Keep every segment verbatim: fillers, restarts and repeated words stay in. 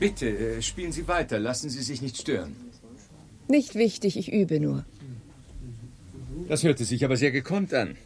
Bitte, äh, spielen Sie weiter. Lassen Sie sich nicht stören. Nicht wichtig, ich übe nur. Das hörte sich aber sehr gekonnt an.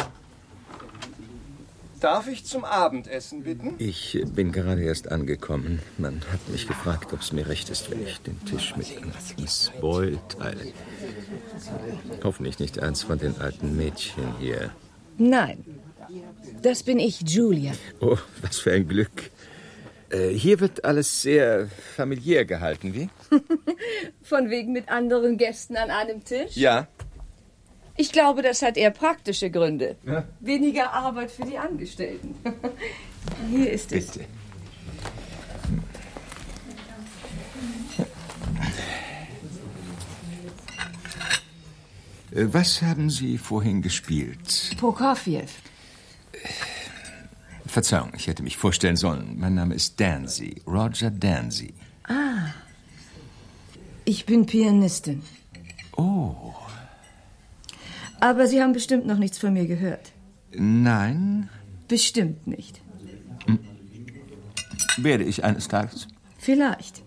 Darf ich zum Abendessen bitten? Ich bin gerade erst angekommen. Man hat mich gefragt, ob es mir recht ist, wenn ich den Tisch mit Miss Boyle teile. Hoffentlich nicht eins von den alten Mädchen hier. Nein, das bin ich, Julia. Oh, was für ein Glück. Äh, hier wird alles sehr familiär gehalten, wie? Von wegen mit anderen Gästen an einem Tisch? Ja. Ich glaube, das hat eher praktische Gründe. Ja. Weniger Arbeit für die Angestellten. Hier ist es. Bitte. Äh, Was haben Sie vorhin gespielt? Prokofjew. Verzeihung, ich hätte mich vorstellen sollen. Mein Name ist Danzy, Roger Danzy. Ah, ich bin Pianistin. Oh. Aber Sie haben bestimmt noch nichts von mir gehört. Nein. Bestimmt nicht. Werde ich eines Tages? Vielleicht.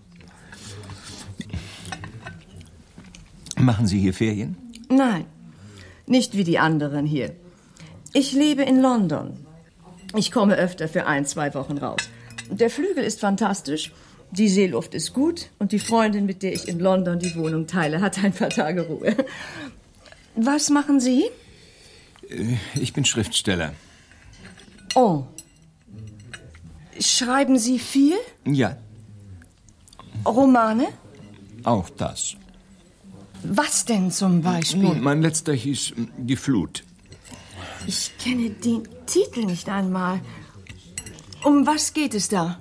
Machen Sie hier Ferien? Nein, nicht wie die anderen hier. Ich lebe in London. Ich komme öfter für ein, zwei Wochen raus. Der Flügel ist fantastisch, die Seeluft ist gut und die Freundin, mit der ich in London die Wohnung teile, hat ein paar Tage Ruhe. Was machen Sie? Ich bin Schriftsteller. Oh. Schreiben Sie viel? Ja, Romane? auch das. Was denn zum Beispiel? Nun, mein letzter hieß Die Flut. Ich kenne den Titel nicht einmal. Um was geht es da?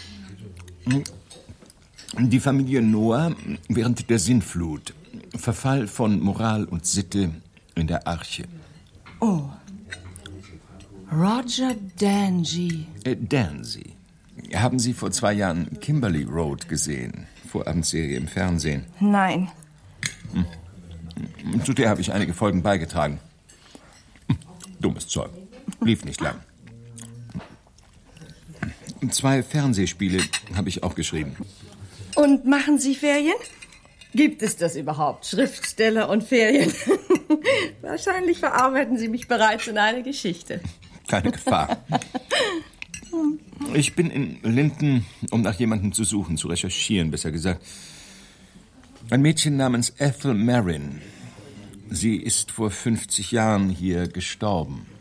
Die Familie Noah während der Sintflut. Verfall von Moral und Sitte in der Arche. Oh. Roger Danzy. Äh, Danzy. Haben Sie vor zwei Jahren Kimberley Road gesehen? Vorabendserie im Fernsehen. Nein. Zu der habe ich einige Folgen beigetragen. Dummes Zeug. Lief nicht lang. Zwei Fernsehspiele habe ich auch geschrieben. Und machen Sie Ferien? Gibt es das überhaupt? Schriftsteller und Ferien? Wahrscheinlich verarbeiten Sie mich bereits in eine Geschichte. Keine Gefahr. Ich bin in Linden, um nach jemandem zu suchen, zu recherchieren, besser gesagt. Ein Mädchen namens Ethel Merrin. Sie ist vor fünfzig Jahren hier gestorben.